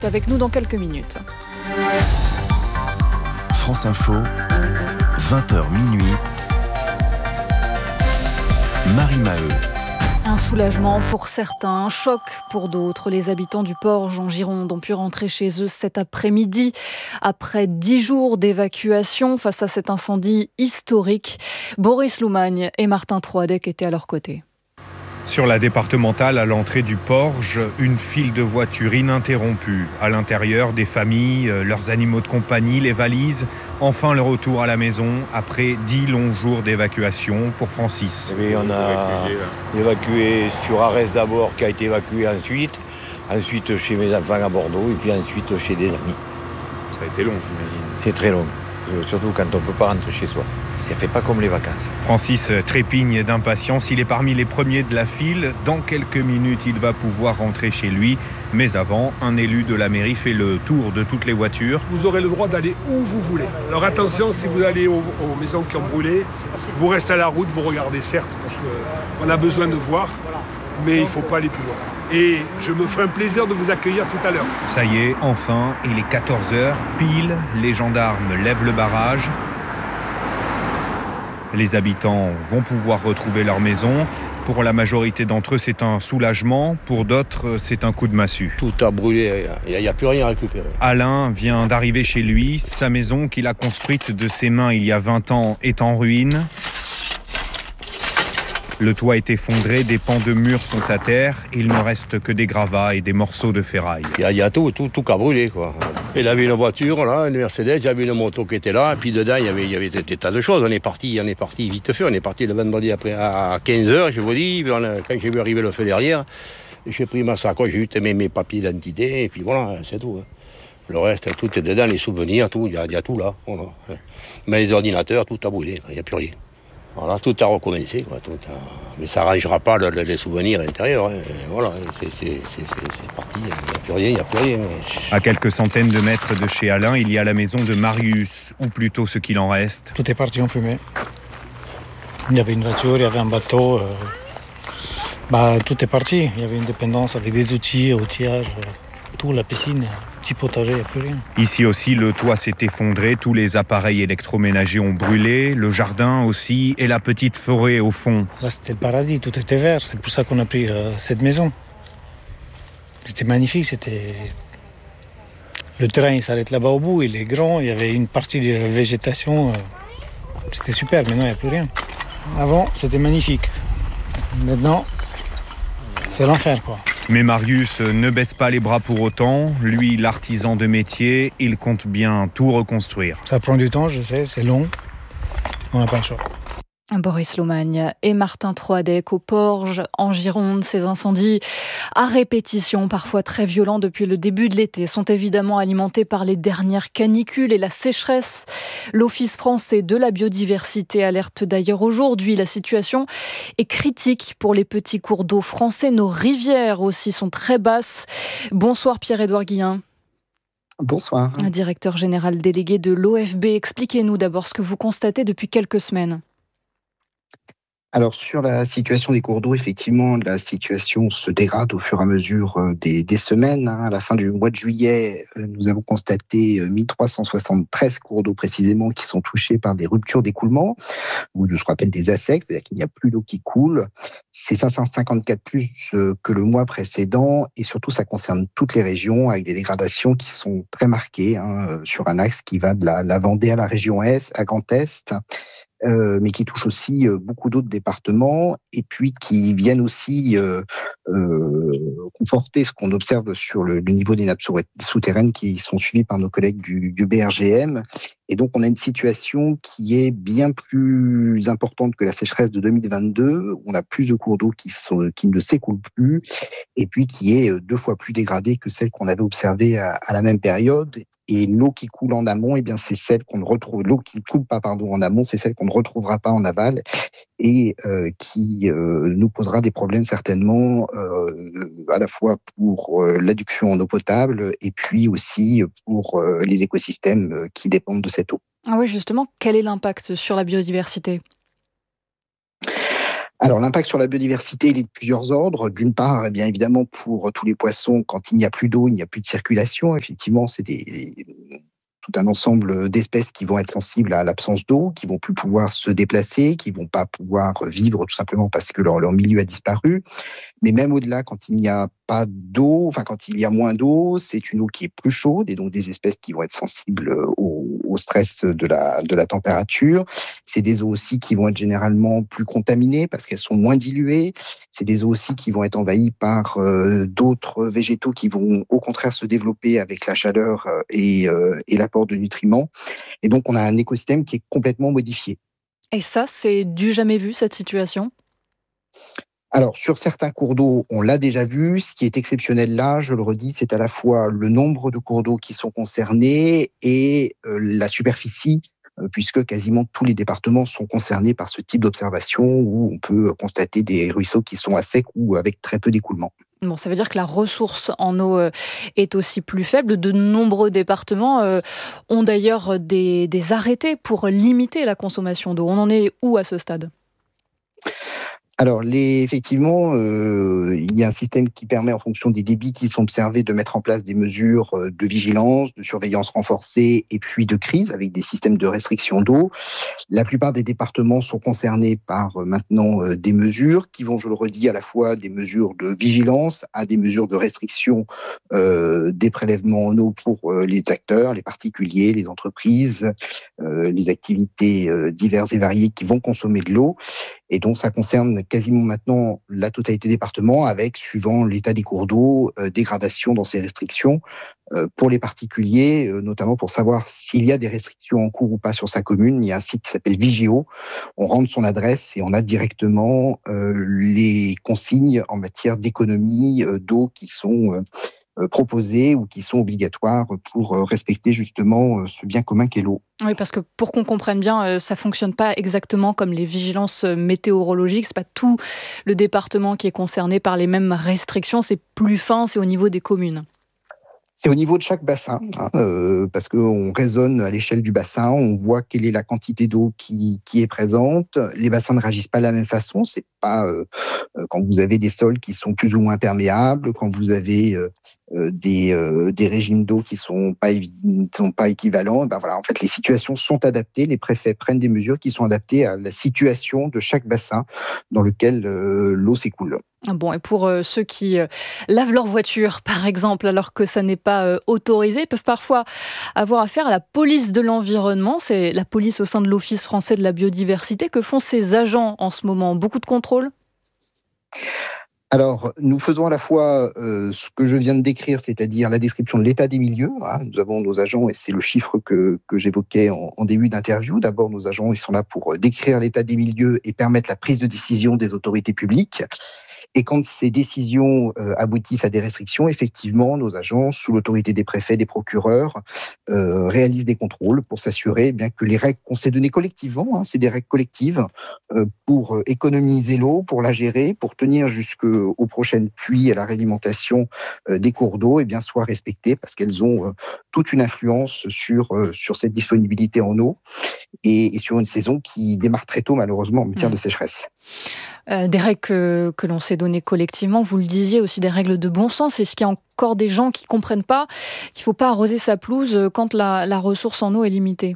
Avec nous dans quelques minutes. France Info, 20h minuit, Marie Maheu. Un soulagement pour certains, un choc pour d'autres. Les habitants du Porge en Gironde ont pu rentrer chez eux cet après-midi après 10 jours d'évacuation face à cet incendie historique. Boris Loumagne et Martin Troadec étaient à leur côté. Sur la départementale, à l'entrée du Porge, une file de voitures ininterrompue. À l'intérieur, des familles, leurs animaux de compagnie, les valises. Enfin, le retour à la maison après 10 longs jours d'évacuation pour Francis. Et on a évacué sur Arès d'abord, qui a été évacué ensuite chez mes enfants à Bordeaux, et puis ensuite chez des amis. Ça a été long, j'imagine. C'est très long, surtout quand on ne peut pas rentrer chez soi. Ça ne fait pas comme les vacances. Francis trépigne d'impatience. Il est parmi les premiers de la file. Dans quelques minutes, il va pouvoir rentrer chez lui. Mais avant, un élu de la mairie fait le tour de toutes les voitures. Vous aurez le droit d'aller où vous voulez. Alors attention, si vous allez aux maisons qui ont brûlé, vous restez à la route, vous regardez certes, parce qu'on a besoin de voir, mais il ne faut pas aller plus loin. Et je me ferai un plaisir de vous accueillir tout à l'heure. Ça y est, enfin, il est 14h, pile, les gendarmes lèvent le barrage. Les habitants vont pouvoir retrouver leur maison. Pour la majorité d'entre eux, c'est un soulagement. Pour d'autres, c'est un coup de massue. Tout a brûlé, il n'y a plus rien à récupérer. Alain vient d'arriver chez lui. Sa maison qu'il a construite de ses mains il y a 20 ans est en ruine. Le toit est effondré, des pans de murs sont à terre. Il ne reste que des gravats et des morceaux de ferraille. Il y a tout qui a brûlé, quoi. Il avait une voiture, là, une Mercedes, il y avait une moto qui était là, et puis dedans, il y avait des tas de choses. On est parti vite fait, on est parti le vendredi après à 15h, je vous dis, quand j'ai vu arriver le feu derrière, j'ai pris ma sacoche, j'ai eu mes papiers d'identité, et puis voilà, c'est tout. Le reste, tout est dedans, les souvenirs, tout, il y a tout là. Voilà. Mais les ordinateurs, tout a brûlé, il n'y a plus rien. Voilà, tout a recommencé, quoi, mais ça n'arrangera pas les souvenirs intérieurs. Hein. Voilà, c'est parti, il n'y a plus rien. À quelques centaines de mètres de chez Alain, il y a la maison de Marius, ou plutôt ce qu'il en reste. Tout est parti en fumée. Il y avait une voiture, il y avait un bateau. Tout est parti. Il y avait une dépendance avec des outils, outillage, tout, la piscine, petit potager, il n'y a plus rien. Ici aussi, le toit s'est effondré, tous les appareils électroménagers ont brûlé, le jardin aussi, et la petite forêt au fond. Là, c'était le paradis, tout était vert. C'est pour ça qu'on a pris cette maison. C'était magnifique, Le terrain, il s'arrête là-bas au bout, il est grand, il y avait une partie de la végétation. C'était super, maintenant, il n'y a plus rien. Avant, c'était magnifique. Maintenant, c'est l'enfer, quoi. Mais Marius ne baisse pas les bras pour autant. Lui, l'artisan de métier, il compte bien tout reconstruire. Ça prend du temps, je sais, c'est long. On n'a pas le choix. Boris Loumagne et Martin Troadec au Porge, en Gironde. Ces incendies à répétition, parfois très violents depuis le début de l'été, sont évidemment alimentés par les dernières canicules et la sécheresse. L'Office français de la biodiversité alerte d'ailleurs aujourd'hui. La situation est critique pour les petits cours d'eau français. Nos rivières aussi sont très basses. Bonsoir Pierre-Édouard Guillain. Bonsoir. Directeur général délégué de l'OFB. Expliquez-nous d'abord ce que vous constatez depuis quelques semaines. Alors sur la situation des cours d'eau, effectivement, la situation se dégrade au fur et à mesure des semaines. À la fin du mois de juillet, nous avons constaté 1373 cours d'eau précisément qui sont touchés par des ruptures d'écoulement, ou de ce qu'on appelle des assecs, c'est-à-dire qu'il n'y a plus d'eau qui coule. C'est 554 plus que le mois précédent, et surtout ça concerne toutes les régions avec des dégradations qui sont très marquées sur un axe qui va de la Vendée à la région Est, à Grand Est. Mais qui touchent aussi beaucoup d'autres départements et puis qui viennent aussi conforter ce qu'on observe sur le niveau des nappes souterraines qui sont suivies par nos collègues du BRGM. Et donc, on a une situation qui est bien plus importante que la sécheresse de 2022. On a plus de cours d'eau qui ne s'écoulent plus et puis qui est 2 fois plus dégradée que celle qu'on avait observée à la même période. Et l'eau qui coule en amont, eh bien, c'est celle qu'on ne retrouve. L'eau qui ne coule pas, en amont, c'est celle qu'on ne retrouvera pas en aval et qui nous posera des problèmes certainement à la fois pour l'adduction en eau potable et puis aussi pour les écosystèmes qui dépendent de cette eau. Ah oui, justement, quel est l'impact sur la biodiversité ? Alors l'impact sur la biodiversité, il est de plusieurs ordres. D'une part, bien évidemment, pour tous les poissons, quand il n'y a plus d'eau, il n'y a plus de circulation. Effectivement, c'est tout un ensemble d'espèces qui vont être sensibles à l'absence d'eau, qui vont plus pouvoir se déplacer, qui vont pas pouvoir vivre tout simplement parce que leur milieu a disparu. Mais même au-delà, quand il n'y a pas d'eau, enfin quand il y a moins d'eau, c'est une eau qui est plus chaude et donc des espèces qui vont être sensibles au stress de la température. C'est des eaux aussi qui vont être généralement plus contaminées parce qu'elles sont moins diluées. C'est des eaux aussi qui vont être envahies par d'autres végétaux qui vont au contraire se développer avec la chaleur et l'apport de nutriments. Et donc on a un écosystème qui est complètement modifié. Et ça, c'est du jamais vu, cette situation? Alors, sur certains cours d'eau, on l'a déjà vu. Ce qui est exceptionnel là, je le redis, c'est à la fois le nombre de cours d'eau qui sont concernés et la superficie, puisque quasiment tous les départements sont concernés par ce type d'observation où on peut constater des ruisseaux qui sont à sec ou avec très peu d'écoulement. Bon, ça veut dire que la ressource en eau est aussi plus faible. De nombreux départements ont d'ailleurs des arrêtés pour limiter la consommation d'eau. On en est où à ce stade? Alors, effectivement, il y a un système qui permet, en fonction des débits qui sont observés, de mettre en place des mesures de vigilance, de surveillance renforcée et puis de crise avec des systèmes de restriction d'eau. La plupart des départements sont concernés par maintenant des mesures qui vont, je le redis, à la fois des mesures de vigilance à des mesures de restriction des prélèvements en eau pour les acteurs, les particuliers, les entreprises, les activités diverses et variées qui vont consommer de l'eau. Et donc, ça concerne quasiment maintenant la totalité des départements avec, suivant l'état des cours d'eau, dégradation dans ces restrictions. Pour les particuliers, notamment pour savoir s'il y a des restrictions en cours ou pas sur sa commune, il y a un site qui s'appelle Vigéo. On rentre son adresse et on a directement les consignes en matière d'économie d'eau qui sont proposées ou qui sont obligatoires pour respecter justement ce bien commun qu'est l'eau. Oui, parce que pour qu'on comprenne bien, ça fonctionne pas exactement comme les vigilances météorologiques. C'est pas tout le département qui est concerné par les mêmes restrictions. C'est plus fin, c'est au niveau des communes. C'est au niveau de chaque bassin, hein, parce qu'on raisonne à l'échelle du bassin, on voit quelle est la quantité d'eau qui est présente. Les bassins ne réagissent pas de la même façon. C'est pas quand vous avez des sols qui sont plus ou moins perméables, quand vous avez des régimes d'eau qui sont pas équivalents. Ben voilà, en fait, les situations sont adaptées. Les préfets prennent des mesures qui sont adaptées à la situation de chaque bassin dans lequel l'eau s'écoule. Bon, et pour ceux qui lavent leur voiture, par exemple, alors que ça n'est pas autorisé, ils peuvent parfois avoir affaire à la police de l'environnement. C'est la police au sein de l'Office français de la biodiversité. Que font ces agents en ce moment? Beaucoup de contrôles? Alors, nous faisons à la fois ce que je viens de décrire, c'est-à-dire la description de l'état des milieux, hein. Nous avons nos agents, et c'est le chiffre que j'évoquais en début d'interview. D'abord, nos agents, ils sont là pour décrire l'état des milieux et permettre la prise de décision des autorités publiques. Et quand ces décisions aboutissent à des restrictions, effectivement, nos agents, sous l'autorité des préfets, des procureurs, réalisent des contrôles pour s'assurer bien que les règles qu'on s'est données collectivement, hein, c'est des règles collectives, pour économiser l'eau, pour la gérer, pour tenir jusqu'aux prochaines pluies, à la réalimentation des cours d'eau, et bien soient respectées parce qu'elles ont toute une influence sur cette disponibilité en eau et sur une saison qui démarre très tôt, malheureusement, en matière de sécheresse. Des règles que l'on s'est données collectivement, vous le disiez, aussi des règles de bon sens. Est-ce qu'il y a encore des gens qui ne comprennent pas qu'il ne faut pas arroser sa pelouse quand la ressource en eau est limitée?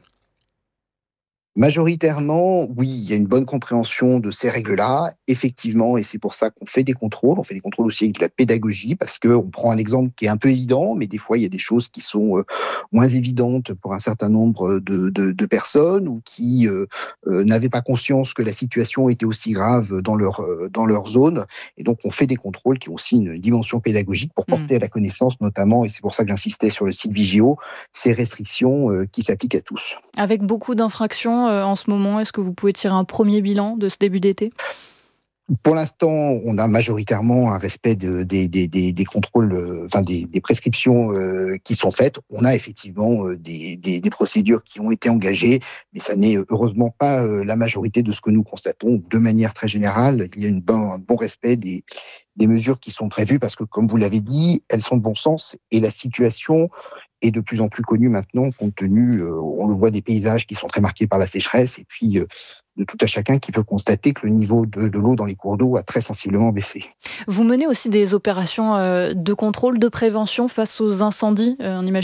Majoritairement, oui, il y a une bonne compréhension de ces règles-là, effectivement, et c'est pour ça qu'on fait des contrôles. On fait des contrôles aussi avec de la pédagogie, parce qu'on prend un exemple qui est un peu évident, mais des fois, il y a des choses qui sont moins évidentes pour un certain nombre de personnes ou qui n'avaient pas conscience que la situation était aussi grave dans leur zone. Et donc, on fait des contrôles qui ont aussi une dimension pédagogique pour porter à la connaissance, notamment, et c'est pour ça que j'insistais sur le site Vigéo, ces restrictions qui s'appliquent à tous. Avec beaucoup d'infractions en ce moment, est-ce que vous pouvez tirer un premier bilan de ce début d'été? Pour l'instant, on a majoritairement un respect des contrôles, enfin des prescriptions qui sont faites. On a effectivement des procédures qui ont été engagées, mais ça n'est heureusement pas la majorité de ce que nous constatons. De manière très générale, il y a un bon respect des mesures qui sont prévues parce que, comme vous l'avez dit, elles sont de bon sens et la situation est de plus en plus connu maintenant, compte tenu, on le voit, des paysages qui sont très marqués par la sécheresse, et puis de tout à chacun qui peut constater que le niveau de l'eau dans les cours d'eau a très sensiblement baissé. Vous menez aussi des opérations de contrôle, de prévention face aux incendies. On imagine